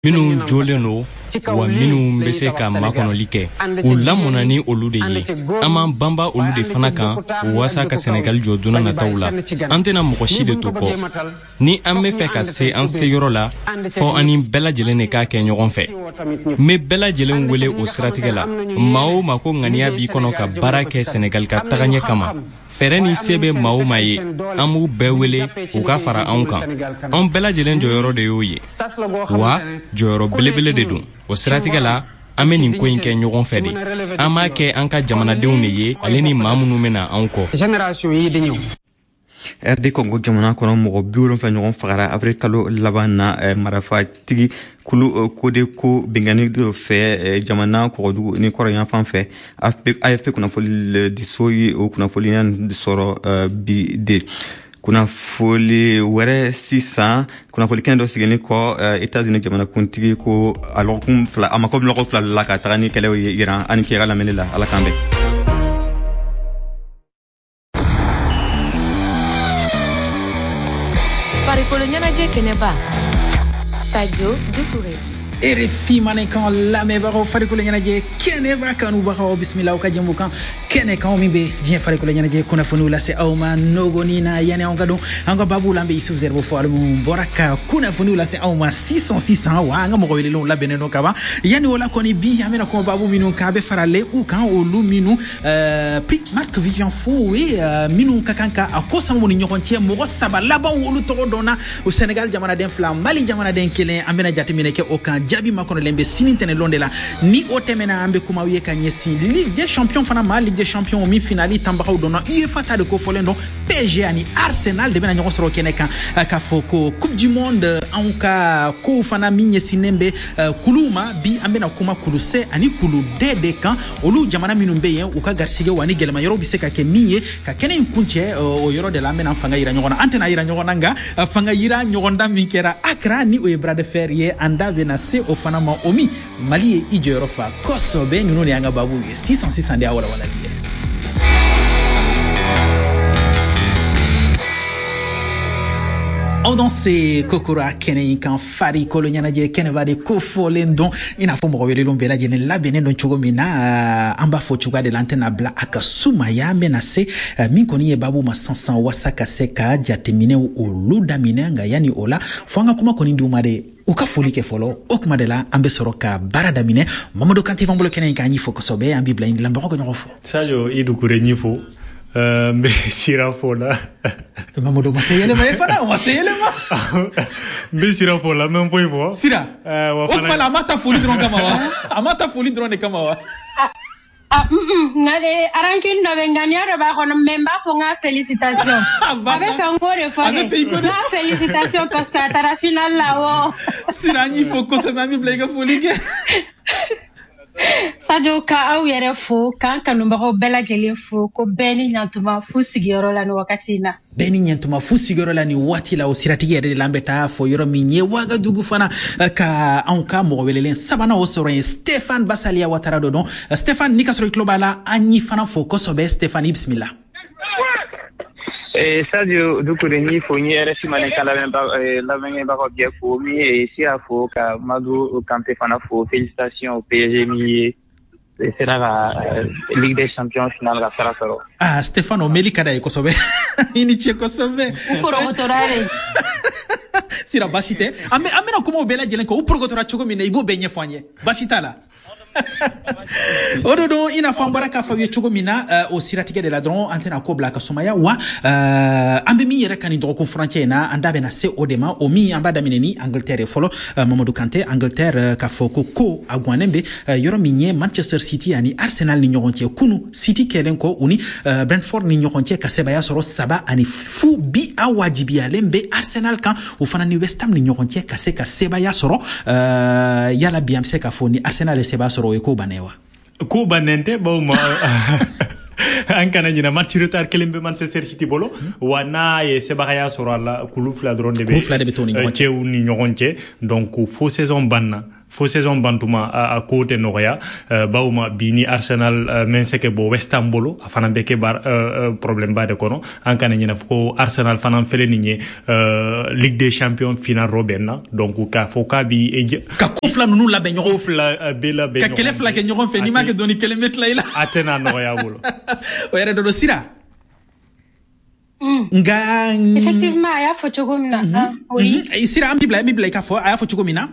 minnu jolen no wa minnu bɛ se ka makɔnɔli kɛ u lamɔnna ni olu de ye an m'an banba olu de fana kan waasa ka Senegal jɔ donna nataw la an tɛna mɔgɔ si de to kɔ ni an bɛ fɛ ka se an seyɔrɔ la fɔ an ni bɛɛ lajɛlen de k'a kɛ ɲɔgɔn fɛ n bɛ bɛɛ lajɛlen wele o siratigɛ la maa o maa ko ŋaniya b'i kɔnɔ ka baara kɛ Senegal ka tagaɲɛ kama fɛrɛ ni se bɛ maa o maa ye an b'u bɛɛ wele u ka fara anw kan an bɛɛ lajɛlen jɔyɔrɔ de y'o ye wa jɔyɔrɔ belebele de don o siratigɛ la an bɛ nin ko in kɛ ɲɔgɔn fɛ de an b'a kɛ an ka jamanadenw de ye ale ni maa minnu bɛna anw kɔ RD Congo jamana kɔnɔ mɔgɔ 70 ɲɔgɔn fagara avril kalo laban na marafatigi kulu kode ko bengani do fɛ jamana kɔgɔdugu ni kɔrɔyan fan fɛ AFP kunnafoli diso ye o kunnafoli sɔrɔ bi de kunnafoli wɛrɛ sisan kunnafoli kɛnɛ dɔ sigini kɔ États-Unis jamana kuntigi ko alɔkun fila a mako lɔgɔ fila la ka taga ni kɛlɛw ye Iran ani kɛra lamɛnni la ala kan bɛ Farikolo ɲɛnajɛ kɛnɛba Sadio Doucouré RFI manekan lamɛbagaw farikolo ɲɛnajɛ kɛnɛba kanubagaw bisimilaw ka jɛmu kan kɛnɛ kan min bɛ diɲɛ farikolo ɲɛnajɛ kunnafoniw lase aw ma nogoni na yani an ka don an ka babu la an bɛ Isuf Zerbo fɔ alimu bɔra ka kunnafoniw lase aw ma 600 wa an ka mɔgɔ welelenw labɛnnen don kaban yani o la kɔni bi an bɛna kuma babu minnu kan a bɛ farale u kan olu minnu prix Marc Vivian Foe minnu ka kan ka a ko sababu ni ɲɔgɔn cɛ mɔgɔ saba laban olu tɔgɔ dɔnna o Senegal jamanaden fila Mali jamanaden kelen an bɛna jateminɛ kɛ o kan jabi makɔnɔlen bɛ sini tɛnɛlon de la ni o tɛmɛna an bɛ kumaw ye ka ɲɛsin Ligue des Champions fana ma Ligue des Champions min finali tanbagaw dɔnna UEFA ta de ko fɔlen don PSG ani Arsenal de bɛna ɲɔgɔn sɔrɔ kɛnɛ kan k'a fɔ ko Coupe du Monde anw ka kow fana min ɲɛsinnen bɛ kuluw ma bi an bɛna kuma kulu C ani kulu D de kan olu jamana minnu bɛ yen u ka garisɛgɛ wa ni gɛlɛma yɔrɔ bɛ se ka kɛ min ye ka kɛnɛ in kuncɛ o yɔrɔ de la an bɛna fanga yira ɲɔgɔn na an tɛna yira ɲɔgɔn na nka fanga yira ɲɔgɔndan min kɛra Accra ni o ye bras de fer ye an da bɛna se o fana ma o min Mali ye i jɔyɔrɔ fa kosɛbɛ ninnu de y'an ka babu ye 600 de y'a walawalali ye aw don se kokora kɛnɛ in kan farikolo ɲɛnajɛ kɛnɛba de ko fɔlen don i n'a fɔ mɔgɔ welelenw bɛɛ lajɛlen labɛnnen don cogo min na an b'a fɔ cogoya de la an tɛna bila a ka sumaya an bɛna se min kɔni ye babu ma sansan wasa ka se ka jateminɛw olu daminɛ nka yanni o la fɔ an ka kuma kɔni d'u ma de u ka foli kɛ fɔlɔ o kuma de la an bɛ sɔrɔ ka baara daminɛ Mamadou Kanté b'an bolo kɛnɛ in kan an y'i fɔ kosɛbɛ an b'i bila dilanbagaw ka ɲɔgɔn fɔ Sadio i Doucouré ɲ'i fo n bɛ sira fo la Mamadou ma se yɛlɛma ye fana o ma se yɛlɛma n bɛ sira fo la n bɛ n foyi fɔ sira o tuma la a ma taa foli dɔrɔn kama wa a ma taa foli dɔrɔn de kama wa nka de arankini dɔ bɛ ŋaniya dɔ b'a kɔnɔ mais n b'a fɔ n ka félicitation a bɛ fɛ n k'o de fɔ dɛ n ka félicitation parce que a taara finale la wo sira an y'i fo kosɛbɛ an bɛ bila i ka foli kɛ Sadio ka aw yɛrɛ fo k'an kanubagaw bɛɛ lajɛlen fo ko bɛɛ ni ɲantuma fu sigiyɔrɔ la ni wagati in na bɛɛ ni ɲantuma fu sigiyɔrɔ la ni waati la o siratigi yɛrɛ de la an bɛ taa fɔ yɔrɔ min ye Wagadugu fana ka anw ka mɔgɔ welelen sabanan o sɔrɔ ye Stéphane Basalia Ouattara dɔ dɔn Stéphane ni ka sɔrɔ i tulo b'a la an y'i fana fo kosɛbɛ Stéphane i bisimila Sadio Doucouré ni fo ni RFI manekan lamɛnbagaw bɛɛ fo min ye Sia fo ka Mamadou Kanté fana fo félicitations au PSG min ye sera ka Ligue des Champions finale ka sara sɔrɔ Stéphane o meli ka d'a ye kosɛbɛ i ni ce kosɛbɛ u porogotorare sira basi tɛ an bɛna kumaw bɛɛ lajɛlen kɔ u porogotora cogo min na i b'o bɛɛ ɲɛfɔ an ye basi t'a la o de don i n'a fɔ an bɔra k'a fɔ ye cogo min na o siratigɛ de la dɔrɔn an tɛna ko bila a ka sumaya wa an bɛ min yɛrɛ ka nin dɔgɔkun furancɛ in na an da bɛna se o de ma o min an b'a daminɛ ni Angleterre ye fɔlɔ Mamadou Kanté Angleterre k'a fɔ ko a guwanen bɛ yɔrɔ min ye Manchester City ani Arsenal ni ɲɔgɔn cɛ kunu City kɛlen kɔ u ni Brentford ni ɲɔgɔn cɛ ka sebaya sɔrɔ 3-0 bi a wajibiyalen bɛ Arsenal kan o fana ni West Ham ni ɲɔgɔn cɛ ka se ka sebaya sɔrɔ yala bi an bɛ se k'a fɔ ni Arsenal ye sebaya sɔrɔ o ye ko bannen wa ko bannen tɛ bawo ma an kana ɲina match retard kelen bɛ Manchester City bolo wa n'a ye sebagaya sɔrɔ a la kulu fila dɔrɔn de bɛ to ni ɲɔgɔn cɛ donc fo saison banna fo saison bantuma a côté noya bawma bini Arsenal menseke bo West Ham bolo afana beke bar problème ba de kono ankana nyina ko Arsenal fanan fele ni Ligue des Champions final robenna donc ka fo ka bi ka kufla nunu la be ñoxo fla bela be ka kele fla ke ñoxo fe ni ma ke doni kele met layla atena noya bolo o yere do sira nga effectivement aya fo chogomina oui sira mi bla ka fo aya fo chogomina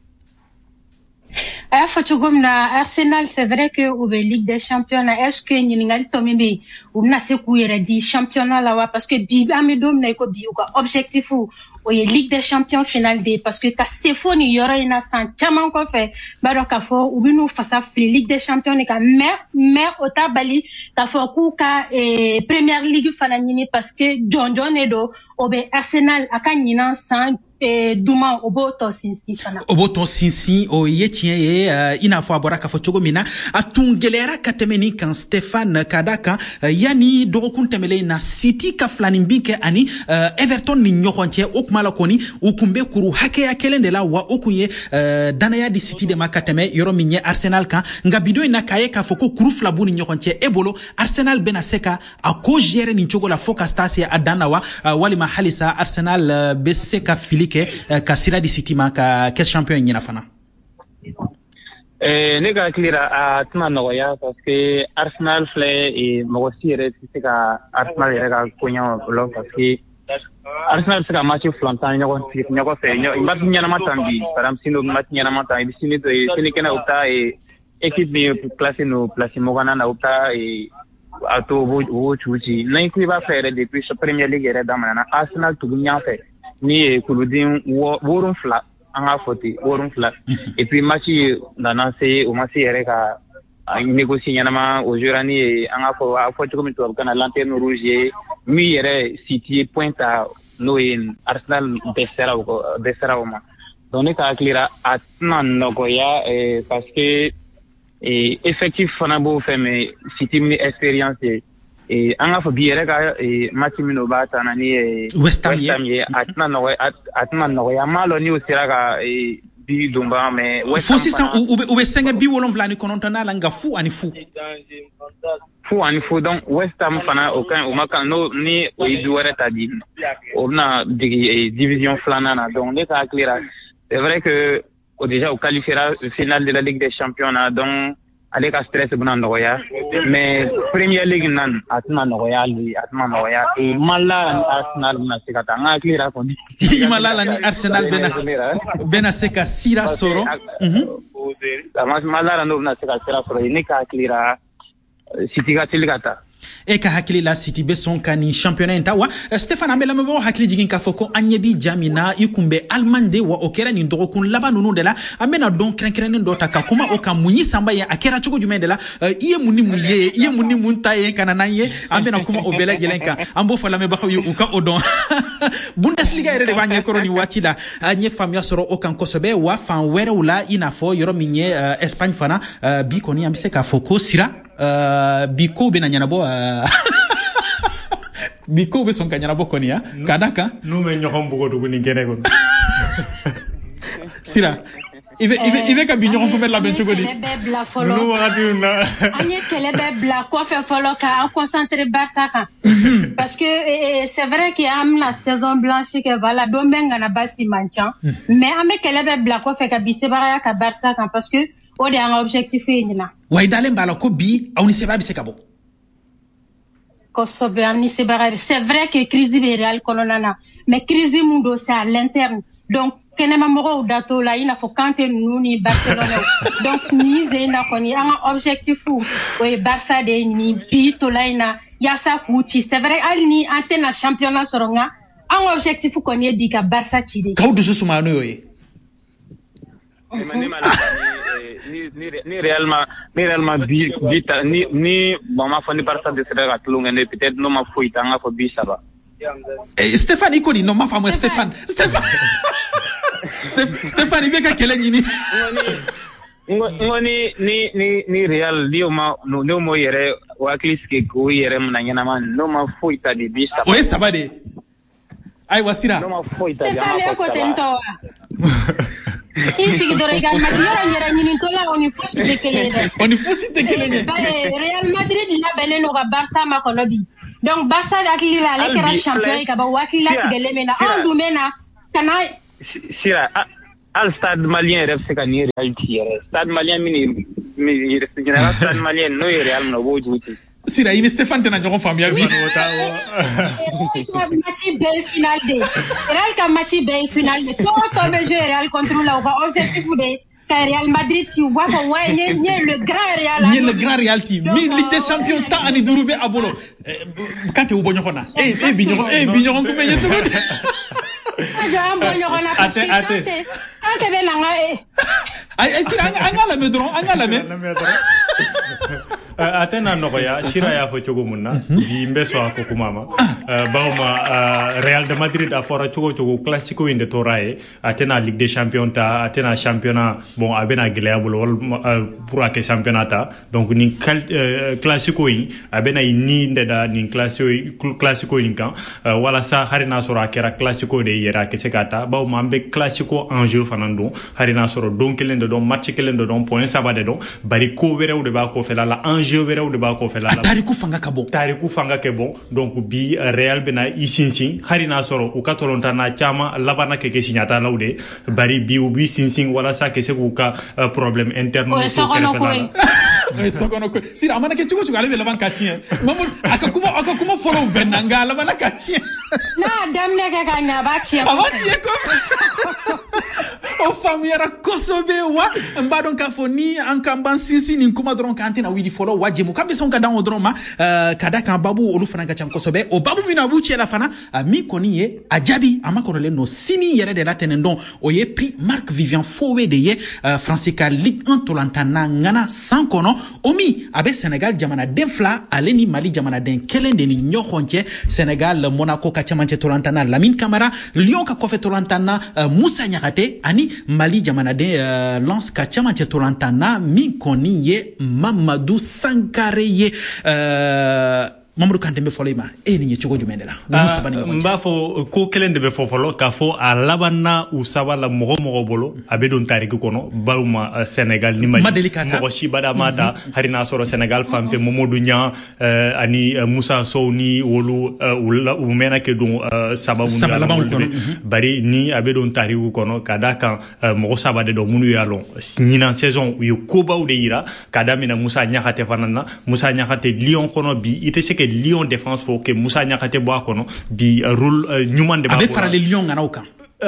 aya fo chogomina Arsenal c'est vrai que au Ligue des Champions est-ce que ni ngali to mimbe umna se ku yere di championnat la wa parce que di amedom na ko di ko objectif o Ligue des Champions finale de parce que ka sefoni yoro ina san chaman ko fe baro ka fo ubinu fasa Ligue des Champions ni ka mais otabali ka fo ku ka Premier League fana nyini parce que John Edo obe Arsenal aka nyina san duma oboto sinsi fana oboto sinsi o yetien ye ina fo abora ka fo chogomina atungelera katemeni kan Stéphane Kadaka yani dogokun temele na City ka flanimbi ani Everton ni nyokonche okmala koni ukumbe kuru hake ya kelende la wa okuye danaya di City de makateme yoro minye Arsenal kan nga bido ina kaye ka foko kuru flabu ni nyokonche ebolo Arsenal benaseka ako jere ni chogo la foka stasi adanawa wali mahalisa Arsenal beseka filike kasira di City ma ka kes champion nyina fana ne ga clear a tuma noya parce que Arsenal flay et mogosire c'est ka Arsenal era konya lo parce que Arsenal sera match flantan nyoko fe match nyana matambi param sino match nyana matambi sino to sino kena uta e équipe bi placer mogana na uta e ato wo chuchi na iku ba faire depuis la Premier League era damana Arsenal to nya fe ni kuludin worun flat anga foti worun flat et puis match dana se o match era ka négocier nyana o jurani anga fo comme to kana lanterne rouge mi era City pointa no in Arsenal desera uma donc ka clear atman nogoya parce que effectif fanabo fait mais City mi expérience et anga fo biere ka match mino bata nani West Ham atman nogoya malo ni osira ka bi dumba mais West Ham fo ube senga bi wolon vlani konontana la nga fu ani fu donc West Ham fana aucun au makan no ni o iduere tadi on a division flanana donc les cas clair c'est vrai que déjà au qualifiera finale de la Ligue des Champions donc avec un stress bon noya mais Premier League nan atma noya et malala Arsenal na sekata nga clair ko di malala ni Arsenal benaseka sira soro malala no na seka sira soro ni ka clair City ga tiligata eka hakili la City beson kani championnat ntawa Stéphane Ambela mebo hakili jigin ka foko anyebi jamina ikumbe almande wa okera ni ndoko kun laba nunu de la amena don krenkren ndo taka kuma oka munyi samba ya akera chugo jume de la iye muni munta ye kana naye amena kuma obela gelenka ambo fala me bahawi uka odon Bundesliga ere de banye koroni watila anye famia soro okan kosobe wa fan were ula inafo yoro minye Espagne fana bikoni ambise ka foko sira biko bena nyana bo biko be son kanyana bo konia kadaka no me ñoxom bugo dugu ni gene gon sira ive ka binyo ko la bencho godi no wadi na anye kele be bla ko fe folo ka concentrer Barça parce que c'est vrai qu'il y a la saison blanche que voilà domenga na basi manchan mais ame kele be bla ko fe ka bisebara ka Barça parce que o de un objectif ina way dalen bala ko bi awni seba bi sekabo ko sobe amni sebara c'est vrai que crise be real kolonana mais crise mundo c'est à l'interne donc kenema moro dato la ina fo kante nuni Barcelone donc ni zena koni un objectif ou Barça de ni bito la ina yasa kuchi c'est vrai alni antena championnat soronga un objectif koni dika Barça chidi kawdu susuma no yoy ni réellement bita ni mama fani Barça de sera tulunga ne peut-être no ma fo itanga fo bi saba Stéphane ikoni no ma famo Stéphane ibeka kele nyini ngoni ni real dio ma no mo yere wa kliske ko yere mnanyana man no ma fo ita di bi saba o sabade ai wasira no ma fo ita ya ma ko tento Ici do Real Madrid yara nyini tola oni fosi tekelede. Oni fosi tekelede. Real Madrid la bele no ga Barça ma kono bi. Donc Barça akili la le kera champion ka ba wakili la tigele mena andu mena kana sira al stade malien ref se kan reality stade malien mini général stade malien no real no bo juti sira ini Stéphane tena jogon famia bi match be final de real ka match be final de to me jouer real contre la objectif de Real Madrid tu vois pour ouais le grand Real le grand Real team mais Ligue des Champions ta ani durube abolo quand tu ubonyo kona binyo ko be yeto ay sira angala medron atena noya shira ya fo chogo munna bi mbeso ko kumama bawma Real de Madrid a fora chogo classico inde torae atena Ligue des Champions ta atena championnat bon abena geleabul wol pour que championnat ta donc ni classico yi abena ni ndeda ni classico yi kan wala sa harina sora kera classico de yera ke sekata bawma be classico en jeu fanando harina soro donc kelende don match kelende don point sabade don bari ko were de ba ko fela la enjeu were de ba ko fela la tariku fanga ke bon donc bi Real bena isinsin harina soro u katolonta na chama labana ke signata lawde bari bi u bi sinsin wala sa ke se ku ka problème interne ko sokono ko sira amana ke chugo ale laban katien mamu akakuma follow benanga labana katien na damne ke kanya ba tie ko o famiyara kosobe wa mbadon kafoni ankamba sinsi ni kuma dron kantina widi follow wajimu kambe sonka dan odroma kada kan babu olu fana ka chan kosobe o babu mina bu chela fana mi koni ye ajabi amakoro le no sini yere de la tenendon o ye prix Marc Vivian Fowe de ye Francica Ligue 1 tolantana ngana sankono omi abe Senegal jamana denfla aleni Mali jamana den kelende ni nyokhonche Senegal Monaco ka chamanche tolantana Lamine Camara Lyon ka kofe tolantana Moussa Niakate ani Mali jamana de Lance ka chamanche tolantana mi koni ye Mamadou Sankare ye Mamadou Kanté be folima ni chogo jumendela mba fo ko kelende be fofolo ka fo a labanna u sabala mogo bolo abe don tariki kono baluma Senegal ni Mali mogo shibada mata harina soro Senegal famte Mamadou Nya ani Moussa Sow ni wolu u mena ke don sababu bari ni abe don tariki kono kada kan mogo sabade do munu yalon nyina saison yu koba u de ira kada mina Moussa Niakate fanana Moussa Niakate Lyon kono bi ite seke Lyon défense faut que Moussa Niakate boa kono bi rôle nyumande ba abe fara le Lyon ngana uka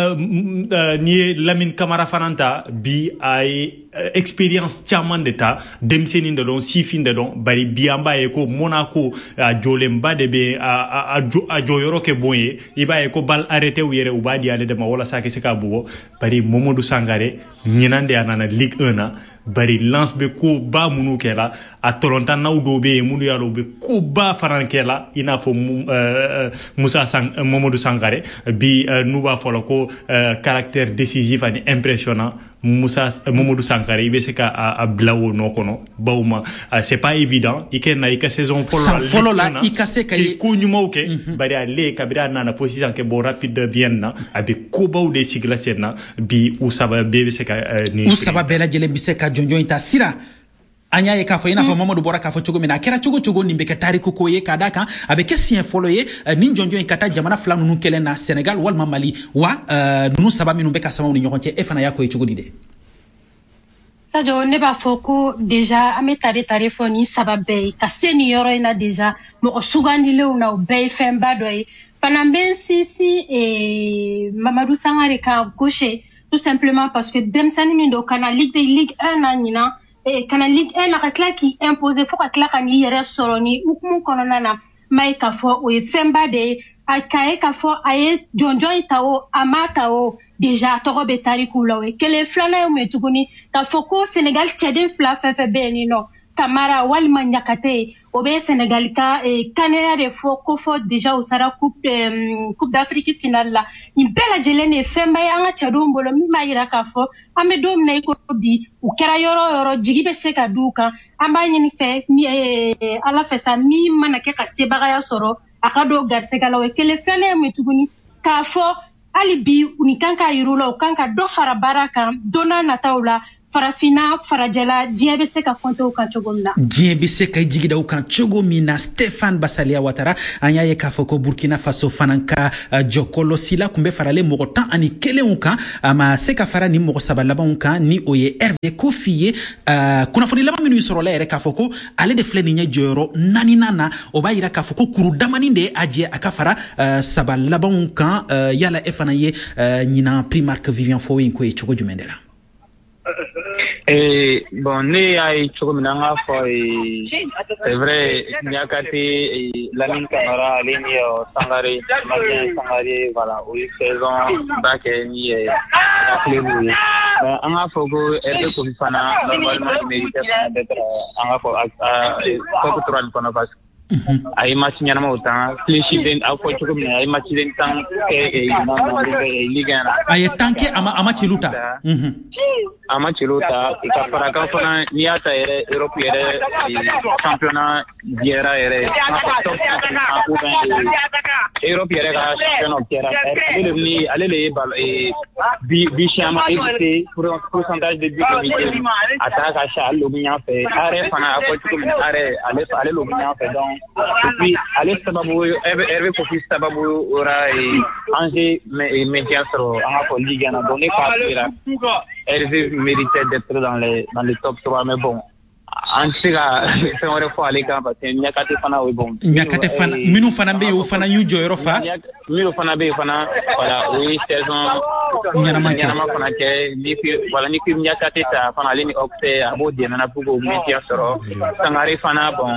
ni Lamine Camara fananta bi ay expérience chaman d'eta demseni de don sifin de don bari biamba e ko Monaco a jolemba de be a joyoro ke boye iba e ko bal arrêté ou yere ou ba di ale de ma wala sake se ka bugo bari Mamadou Sangaré nyinande anana Ligue 1 bari lance be ko ba munu kela a tolonta nawdo be munu yalo be ko ba farankela ina fo Mamadou Sangaré bi nuba folo ko caractère décisif et impressionnant Mamadou Sangaré ibe se ka a blawo no kono bawma c'est pas évident ikena ika saison follow la ikase kay ko nyumo ke bari ale kabira nana position ke bo rapide vienna abi ko baw de sigla senna bi usaba be se ka ni usaba bela jele bi se ka jonjo ita sira anya ye ka fo ina fo Mamadou Bora ka fo chogo mina kera chogo nimbe ke tariku ko ye kadaka abe kesien follow ye nin jonjo en kata jamana flam nu kelen na Senegal wal Mali wa nunu saba minu be ka sama ni nyokonche e fana yako ye chogo dide Sadio ne ba foko déjà ametare tarifoni sababe ka senior ina déjà mo sugani le una be femba doy panamben sisi et Mamadou Sangaré ka gaucher tout simplement parce que demsani mindo kana Ligue 1 nanina et kana Ligue 1 na kla qui imposé faut ka kan yere soroni ukumu konona na mai ka fo o femba de akae ka fo aye jonjo itao amatao déjà toro betari kulawe kele flana yo metuguni ka fo ko Sénégal tchede fla fefe beni no Camara walma Niakate obe Sénégal ka kanera de fo ko fo déjà au sara coupe d'Afrique finale la ni bela jelene femba yanga chadumbolo mi mayira ka fo ame dom na ko bi u kera yoro jigibe se ka duka amba nyini fe mi ala fesa mi manake ka sebaga ya soro akado garse gala we kele flane metuguni ka fo ali bi uni kanka yirula o kanka do fara baraka dona nataula farafina farajela diɲɛ bɛ se ka compter o kan cogo min na. diɲɛ bɛ se ka jigida o kan cogo min na Stéphane Basalia Ouattara an y'a ye k'a fɔ ko Burkina Faso fana ka jɔkɔlɔsi la tun bɛ faralen mɔgɔ 11 kan a ma se ka fara ni mɔgɔ 3 labanw kan ni o ye Hervé Kofi ye kunnafoni laban minnu sɔrɔla yɛrɛ k'a fɔ ko ale de filɛ nin ye jɔyɔrɔ 4nan na o b'a yira k'a fɔ ko kuru damani de a jɛ a ka fara 3 labanw kan yala e fana ye ɲinan prix Marc Vivian Foe in ko ye cogo jumɛn de la. Bon, ne y'a ye cogo min na an k'a fɔ c'est vrai Niakate Lamine Camara ale ni Sangare Martin Sangare voilà o ye saison ba kɛ ni club ye mais an k'a fɔ ko Hervé Kofi fana normalement il méritait d'être an k'a fɔ top 3 nin kɔnɔ parce que a ye match ɲɛnama o temps clean den a fɔ cogo min na a ye match den tan kɛ ligue 1 na a ye tan kɛ a ma celu ta a ma celu ta ka fara kan fana n'i y'a ta yɛrɛ Europe yɛrɛ championnat jɛra yɛrɛ top Europe yɛrɛ ka championnat kɛra ale de ye bi siama évité pourcentage de but évité a ta ka sa ale lobi ɲan fɛ are fana a fɔ cogo min na ale lobi ɲan fɛ donc et puis ale sababu Hervé Kofi sababu ora Angers maintien sɔrɔ an ka fɔ ligue 1 na donc ne k'a Hervé méritait d'être dans les top 3 mais bon an se ka fɛn wɛrɛ fɔ ale kan parce que Niakate fana o bon Niakate fana minnu fana bɛ yen o fana y'u jɔyɔrɔ fa minnu fana bɛ yen fana voilà o ye saison ɲɛnama fana kɛ ni ko Niakate ta fana ale ni Auxerre a b'o dɛmɛ pour que maintien sɔrɔ Sangare fana bon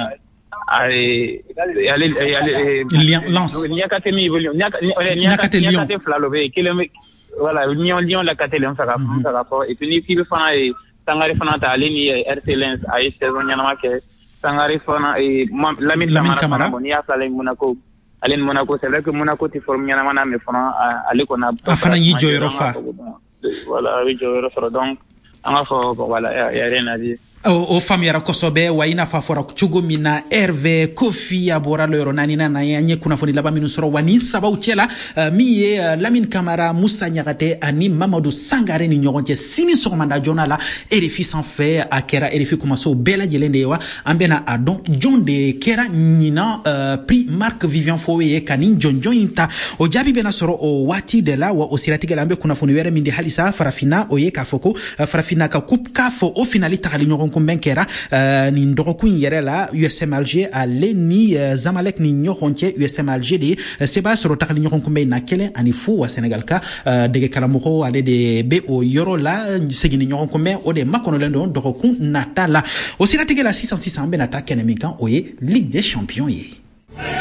Lance Niakate mi Niakate fila lo bɛ yen voilà Lyon la Catalogne ça va fort et puis ni qui fana Sangare fana ta ale ni RC Lens a ye saison ɲɛnama kɛ Sangare fana Lamine Camara bon ni y'a fila Monaco ale ni Monaco c'est vrai que Monaco ti forme ɲɛnama na mais fana ale kɔni a fana y'i jɔyɔrɔ fa voilà a bɛ jɔyɔrɔ sɔrɔ donc an ka fɔ voilà y a rien à dire o faamuyara kosɛbɛ wa i n'a fɔ a fɔra cogo min na Hervé Kofi a bɔra le yɔrɔ 4nan na an ye kunnafoni laban minnu sɔrɔ wa ni sabaw cɛla min ye Lamine Camara Moussa Niakate ani Mamadou Sangare ni ɲɔgɔn cɛ sini sɔgɔmada joona la RFI sanfɛ a kɛra RFI kumaso bɛɛ lajɛlen de ye wa an bɛna a dɔn jɔn de kɛra ɲinan prix Marc Vivian Foe ye ka nin jɔnjɔn in ta o jaabi bɛna sɔrɔ o waati de la wa o siratigɛ la an bɛ kunnafoni wɛrɛ min di halisa farafina o ye k'a fɔ ko farafina ka coupe k'a fɔ o finali tagali ɲɔgɔn kunbɛn kɛra nin dɔgɔkun yɛrɛ la USM Alger ale ni Zamalek ni ɲɔgɔn cɛ USM Alger de seba sɔrɔ tagali ɲɔgɔn kunbɛn na 1-0 wa Senegal ka dege karamɔgɔ ale de bɛ o yɔrɔ la seginni ɲɔgɔn kunbɛn o de makɔnɔlen don dɔgɔkun nata la o siratigɛ la sisan an bɛna taa kɛnɛ min kan o ye Ligue des Champions ye